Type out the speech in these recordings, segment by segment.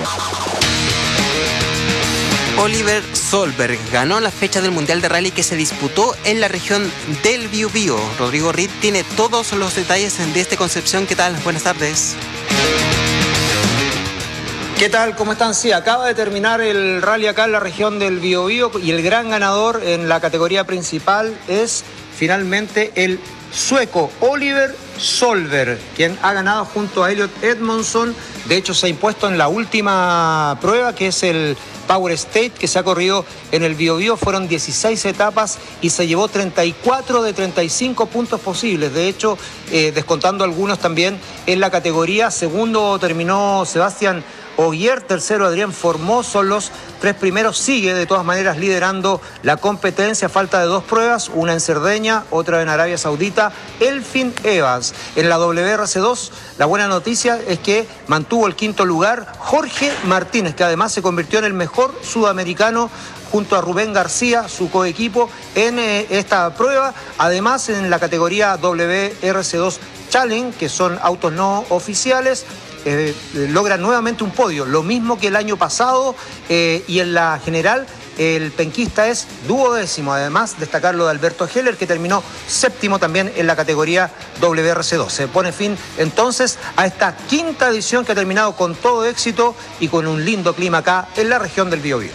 Oliver Solberg ganó la fecha del Mundial de Rally que se disputó en la región del Biobío. Rodrigo Reed tiene todos los detalles de esta Concepción. ¿Qué tal? Buenas tardes. ¿Qué tal? ¿Cómo están? Sí, acaba de terminar el rally acá en la región del Biobío y el gran ganador en la categoría principal es finalmente el sueco Oliver Solberg, quien ha ganado junto a Elliot Edmondson. De hecho, se ha impuesto en la última prueba, que es el Power State, que se ha corrido en el Biobío. Fueron 16 etapas y se llevó 34 de 35 puntos posibles. De hecho, descontando algunos también en la categoría. Segundo terminó Sebastián Ogier, tercero Adrián Formoso. Los tres primeros sigue de todas maneras liderando la competencia. Falta de dos pruebas, una en Cerdeña, otra en Arabia Saudita. Elfyn Evans. En la WRC2, la buena noticia es que mantuvo el quinto lugar Jorge Martínez, que además se convirtió en el mejor sudamericano junto a Rubén García, su coequipo, en esta prueba. Además, en la categoría WRC2 Challenge, que son autos no oficiales, logra nuevamente un podio, lo mismo que el año pasado, y en la general el penquista es duodécimo. Además, destacar lo de Alberto Heller, que terminó séptimo también en la categoría WRC2. Se pone fin entonces a esta quinta edición que ha terminado con todo éxito y con un lindo clima acá en la región del Biobío.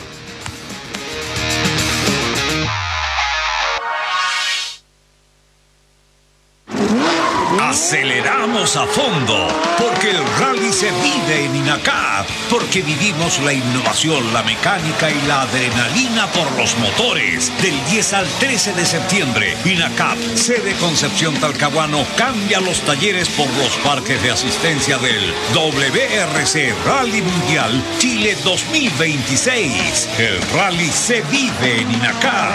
Aceleramos a fondo, porque el rally se vive en INACAP, porque vivimos la innovación, la mecánica y la adrenalina por los motores. Del 10 al 13 de septiembre, INACAP, sede Concepción Talcahuano, cambia los talleres por los parques de asistencia del WRC Rally Mundial Chile 2026. El rally se vive en INACAP.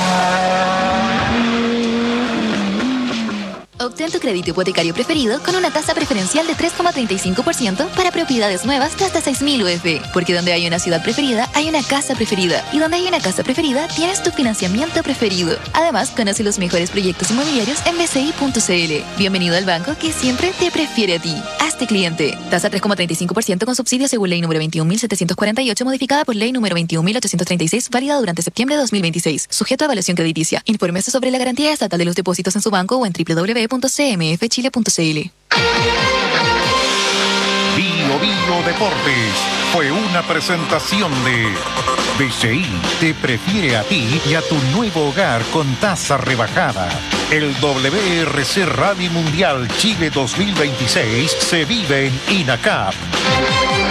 Obtén tu crédito hipotecario preferido con una tasa preferencial de 3,35% para propiedades nuevas de hasta 6.000 UF. Porque donde hay una ciudad preferida, hay una casa preferida. Y donde hay una casa preferida, tienes tu financiamiento preferido. Además, conoce los mejores proyectos inmobiliarios en bci.cl. Bienvenido al banco que siempre te prefiere a ti. Hazte cliente. Tasa 3,35% con subsidio según ley número 21.748, modificada por ley número 21.836, válida durante septiembre de 2026. Sujeto a evaluación crediticia. Infórmese sobre la garantía estatal de los depósitos en su banco o en www.cmfchile.cl. Bio Deportes fue una presentación de BCI te prefiere a ti y a tu nuevo hogar con tasa rebajada. El WRC Rally Mundial Chile 2026 se vive en INACAP.